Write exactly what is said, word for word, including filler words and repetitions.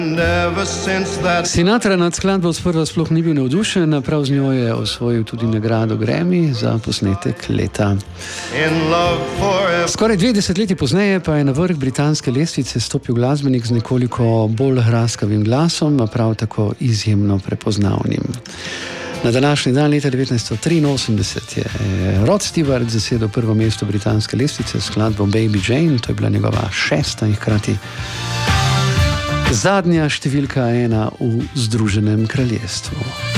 Sinatra nad skladbo sprva sploh ni bil navdušen, a prav z njo je osvojil tudi nagrado Grammy za posnetek leta. Skoraj dve desetletji pozneje pa je na vrh britanske lestvice stopil glasbenik z nekoliko bolj hraskavim glasom, a prav tako izjemno prepoznavnim. Na današnji dan leta devetnajststo triinosemdeset je Rod Stewart zasedel prvo mesto britanske lestvice s skladbo Baby Jane, to je bila njegova šesta in hkrati zadnja številka ena v Združenem kraljestvu.